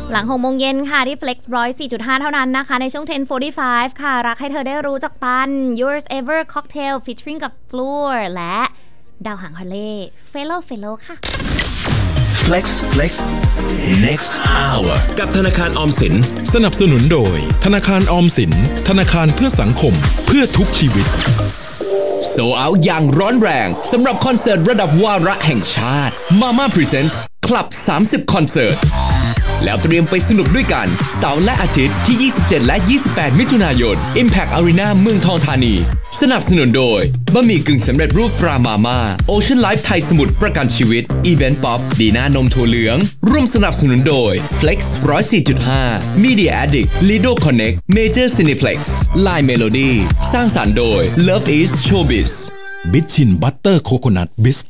หลัง6 โมงเย็นค่ะที่ Flex 104.5 เท่านั้นนะคะในช่วง 10:45 ค่ะรักให้เธอได้รู้จักปัน Yours Ever Cocktail featuring กับ Floor และดาวหางฮอลเล่ Fellow ค่ะ Flex Next Hour กับธนาคารออมสินสนับสนุนโดยธนาคารออมสินธนาคารเพื่อสังคมเพื่อทุกชีวิตโซเอาอย่างร้อนแรงสำหรับคอนเสิร์ตระดับวาระแห่งชาติ Mama Presents คลับ30 คอนเสิร์ตแล้วเตรียมไปสนุกด้วยกันเสาร์และอาทิตย์ที่ 27 และ 28 มิถุนายน Impact Arena เมืองทองธานีสนับสนุนโดยบะหมี่กึ่งสำเร็จรูปปรามาม่า Ocean Life ไทยสมุทรประกันชีวิต Event Pop ดีน่านมถั่วเหลืองร่วมสนับสนุนโดย Flex 104.5 Media Addict Lido Connect Major Cineplex Line Melody สร้างสรรค์โดย Love is Showbiz บิชชินบัตเตอร์โคโคนัทบิส